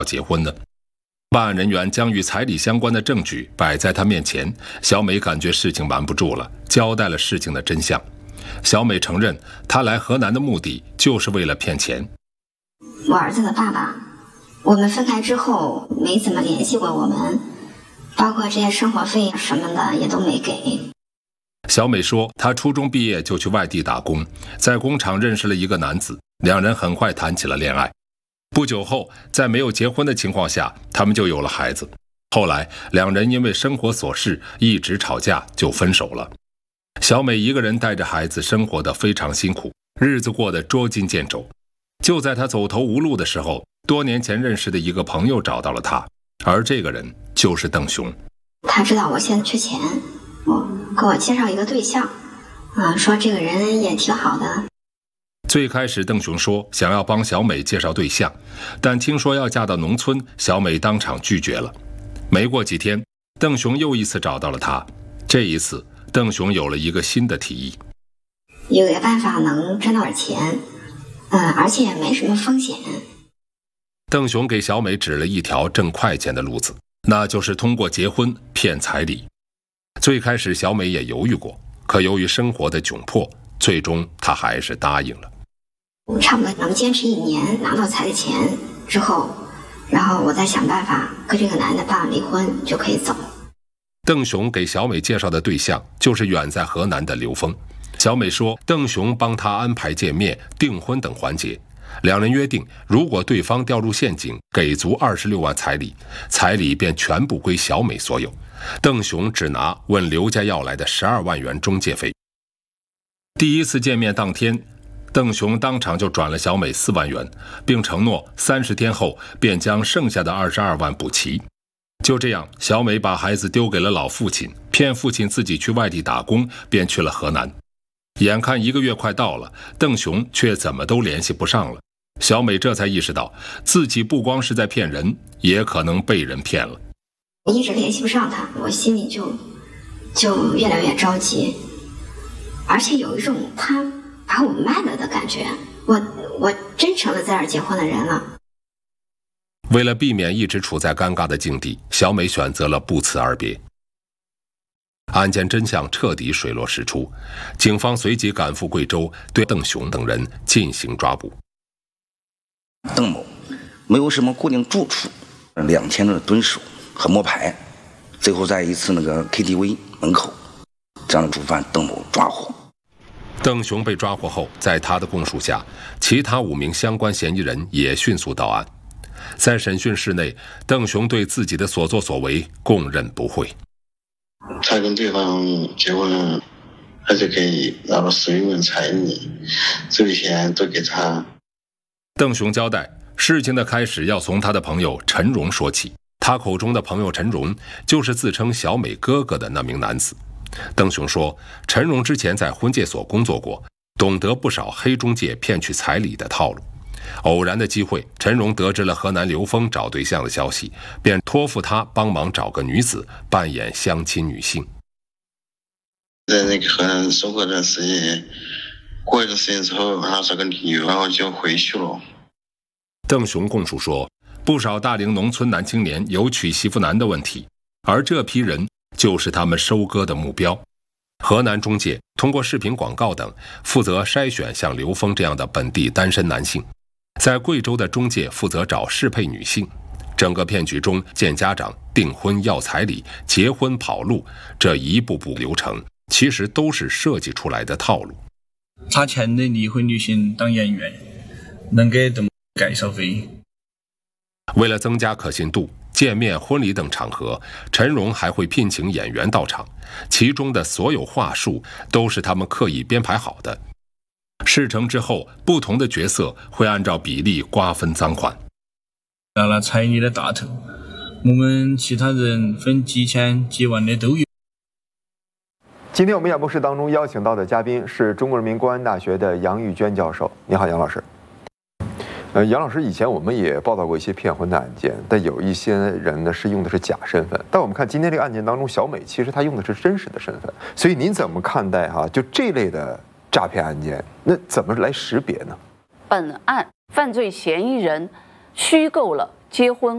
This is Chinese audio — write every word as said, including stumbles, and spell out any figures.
结婚呢？办案人员将与彩礼相关的证据摆在他面前，小美感觉事情瞒不住了，交代了事情的真相。小美承认，她来河南的目的就是为了骗钱。 我儿子的爸爸，我们分开之后没怎么联系过我们，包括这些生活费什么的也都没给。 小美说，她初中毕业就去外地打工，在工厂认识了一个男子，两人很快谈起了恋爱。不久后，在没有结婚的情况下，他们就有了孩子。后来，两人因为生活琐事一直吵架，就分手了。小美一个人带着孩子，生活得非常辛苦，日子过得捉襟见肘。就在她走投无路的时候，多年前认识的一个朋友找到了她，而这个人就是邓雄。 他知道我现在缺钱，我给我介绍一个对象，啊，说这个人也挺好的。 最开始邓雄说想要帮小美介绍对象，但听说要嫁到农村，小美当场拒绝了。没过几天，邓雄又一次找到了她，这一次邓雄有了一个新的提议， 有个办法能赚到点钱，嗯，而且没什么风险。 邓雄给小美指了一条挣快钱的路子，那就是通过结婚骗彩礼。最开始小美也犹豫过，可由于生活的窘迫，最终她还是答应了。 差不多能坚持一年，拿到彩礼钱之后，然后我再想办法跟这个男的办离婚，就可以走。 邓雄给小美介绍的对象就是远在河南的刘峰。小美说，邓雄帮她安排见面、订婚等环节，两人约定，如果对方掉入陷阱，给足二十六万彩礼，彩礼便全部归小美所有，邓雄只拿问刘家要来的十二万元中介费。第一次见面当天，邓雄当场就转了小美四万元，并承诺三十天后便将剩下的二十二万补齐。就这样，小美把孩子丢给了老父亲，骗父亲自己去外地打工，便去了河南。眼看一个月快到了，邓雄却怎么都联系不上了。小美这才意识到，自己不光是在骗人，也可能被人骗了。 我一直联系不上他，我心里就就越来越着急，而且有一种他把我卖了的感觉，我我真成了在这儿结婚的人了。 为了避免一直处在尴尬的境地，小美选择了不辞而别。案件真相彻底水落石出，警方随即赶赴贵州，对邓雄等人进行抓捕。 邓某没有什么固定住处，两千的蹲守和摸排，最后在一次那个 K T V 门口，这样的主犯邓某抓获。 邓雄被抓获后，在他的供述下，其他五名相关嫌疑人也迅速到案。在审讯室内，邓雄对自己的所作所为供认不讳。 他跟对方结婚，而且给拿了十余万彩礼，这笔钱都给他。 邓雄交代，事情的开始要从他的朋友陈荣说起。他口中的朋友陈荣，就是自称小美哥哥的那名男子。邓雄说，陈荣之前在婚介所工作过，懂得不少黑中介骗取彩礼的套路。偶然的机会，陈荣得知了河南刘峰找对象的消息，便托付他帮忙找个女子扮演相亲女性。 在那个河南生活段时间，过一段时间之后，他找个理由，然后就回去了。 邓雄供述说，不少大龄农村男青年有娶媳妇难的问题，而这批人就是他们收割的目标。河南中介通过视频广告等，负责筛选像刘峰这样的本地单身男性。在贵州的中介负责找适配女性，整个骗局中见家长、订婚要彩礼、结婚跑路，这一步步流程其实都是设计出来的套路。 他请的离婚女性当演员，能给邓某介绍费。 为了增加可信度，见面、婚礼等场合，陈荣还会聘请演员到场，其中的所有话术都是他们刻意编排好的。事成之后，不同的角色会按照比例瓜分赃款。 拿了彩礼的大头，我们其他人分几千几万的都有。 今天我们演播室当中邀请到的嘉宾是中国人民公安大学的杨玉娟教授。你好，杨老师。呃，杨老师，以前我们也报道过一些骗婚的案件，但有一些人呢是用的是假身份。但我们看今天这个案件当中，小美其实她用的是真实的身份。所以您怎么看待哈、啊？就这类的诈骗案件，那怎么来识别呢？ 本案犯罪嫌疑人虚构了结婚